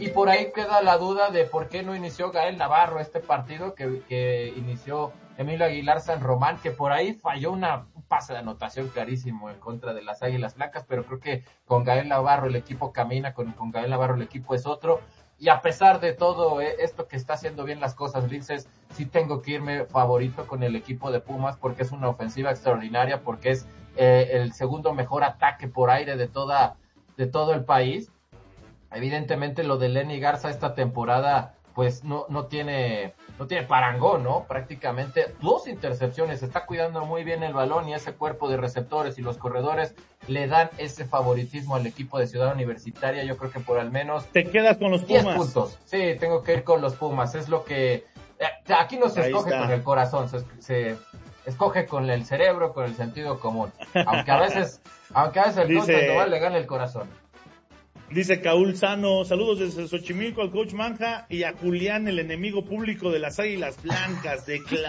y por ahí queda la duda de por qué no inició Gael Navarro este partido que inició Emilio Aguilar San Román, que por ahí falló un pase de anotación clarísimo en contra de las Águilas Blancas, pero creo que con Gael Navarro el equipo camina, con Gael Navarro el equipo es otro, y a pesar de todo esto que está haciendo bien las cosas Linces, sí tengo que irme favorito con el equipo de Pumas, porque es una ofensiva extraordinaria, porque es el segundo mejor ataque por aire de todo el país. Evidentemente lo de Lenny Garza esta temporada pues no tiene parangón, ¿no? Prácticamente 2 intercepciones, está cuidando muy bien el balón y ese cuerpo de receptores y los corredores le dan ese favoritismo al equipo de Ciudad Universitaria. Yo creo que por al menos te quedas con los Pumas. 10 puntos. Sí, tengo que ir con los Pumas, es lo que aquí no se escoge con el corazón, se escoge con el cerebro, con el sentido común. Aunque a veces el coach Sandoval le gana el corazón. Dice Caúl Sano, saludos desde Xochimilco al coach Manja y a Julián, el enemigo público de las Águilas Blancas,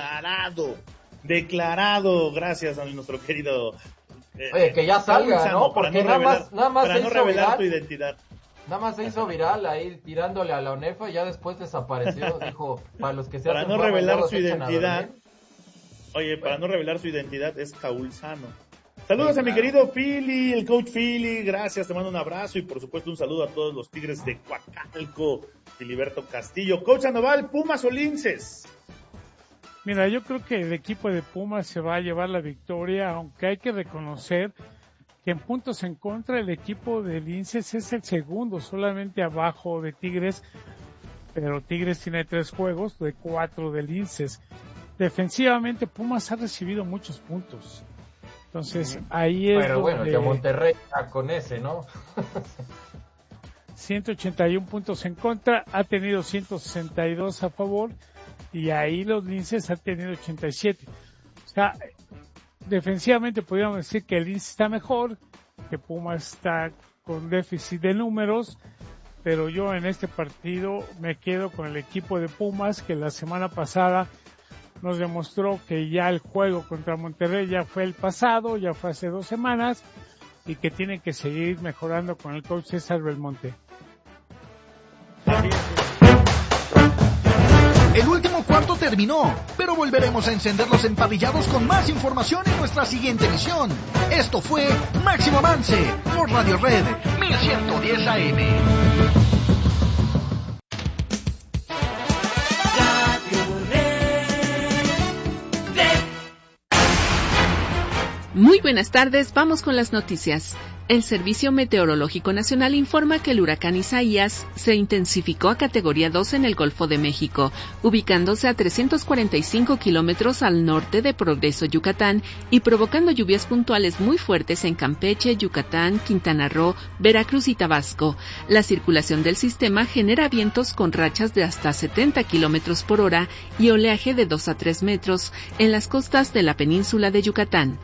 declarado, gracias a nuestro querido oye, que ya salga, Sano, ¿no? Porque nada más para no revelar tu identidad. Nada más se hizo viral ahí tirándole a la ONEFA y ya después desapareció, dijo, para los que se hacen no revelar su identidad. Oye, para no revelar su identidad es Caúl Sano. Saludos a mi querido Philly, el coach Philly, gracias, te mando un abrazo y por supuesto un saludo a todos los Tigres de Coacalco, Filiberto Castillo. Coach Sandoval, ¿Pumas o Linces? Mira, yo creo que el equipo de Pumas se va a llevar la victoria, aunque hay que reconocer que en puntos en contra el equipo de Linces es el segundo, solamente abajo de Tigres, pero Tigres tiene 3 juegos de 4 de Linces. Defensivamente Pumas ha recibido muchos puntos. Entonces, ahí es pero bueno, el de Monterrey está con ese, ¿no? 181 puntos en contra, ha tenido 162 a favor, y ahí los Linces han tenido 87. O sea, defensivamente podríamos decir que el Lince está mejor, que Pumas está con déficit de números, pero yo en este partido me quedo con el equipo de Pumas, que la semana pasada nos demostró que ya el juego contra Monterrey ya fue el pasado, ya fue hace 2 semanas, y que tiene que seguir mejorando con el coach César Belmonte. El último cuarto terminó, pero volveremos a encender los empavillados con más información en nuestra siguiente emisión. Esto fue Máximo Avance por Radio Red 1110 AM. Muy buenas tardes, vamos con las noticias. El Servicio Meteorológico Nacional informa que el huracán Isaías se intensificó a categoría 2 en el Golfo de México, ubicándose a 345 kilómetros al norte de Progreso, Yucatán, y provocando lluvias puntuales muy fuertes en Campeche, Yucatán, Quintana Roo, Veracruz y Tabasco. La circulación del sistema genera vientos con rachas de hasta 70 kilómetros por hora y oleaje de 2 a 3 metros en las costas de la península de Yucatán.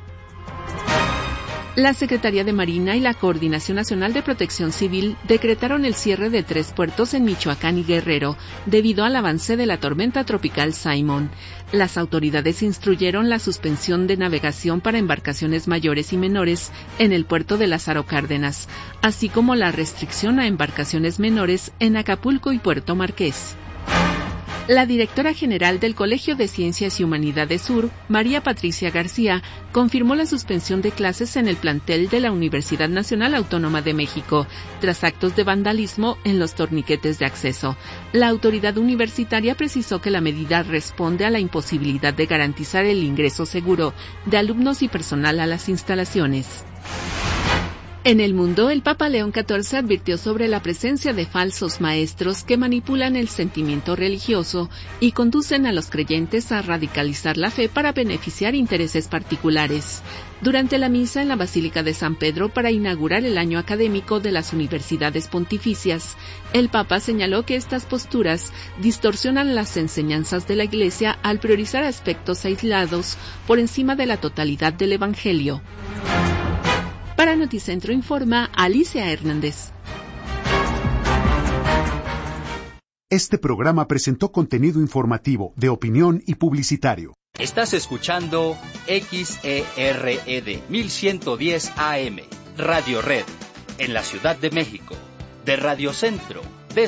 La Secretaría de Marina y la Coordinación Nacional de Protección Civil decretaron el cierre de 3 puertos en Michoacán y Guerrero, debido al avance de la tormenta tropical Simon. Las autoridades instruyeron la suspensión de navegación para embarcaciones mayores y menores en el puerto de Lázaro Cárdenas, así como la restricción a embarcaciones menores en Acapulco y Puerto Marqués. La directora general del Colegio de Ciencias y Humanidades Sur, María Patricia García, confirmó la suspensión de clases en el plantel de la Universidad Nacional Autónoma de México, tras actos de vandalismo en los torniquetes de acceso. La autoridad universitaria precisó que la medida responde a la imposibilidad de garantizar el ingreso seguro de alumnos y personal a las instalaciones. En el mundo, el Papa León XIV advirtió sobre la presencia de falsos maestros que manipulan el sentimiento religioso y conducen a los creyentes a radicalizar la fe para beneficiar intereses particulares. Durante la misa en la Basílica de San Pedro para inaugurar el año académico de las universidades pontificias, el Papa señaló que estas posturas distorsionan las enseñanzas de la Iglesia al priorizar aspectos aislados por encima de la totalidad del Evangelio. Para Noticentro informa Alicia Hernández. Este programa presentó contenido informativo, de opinión y publicitario. Estás escuchando XERED 1110 AM, Radio Red, en la Ciudad de México, de Radio Centro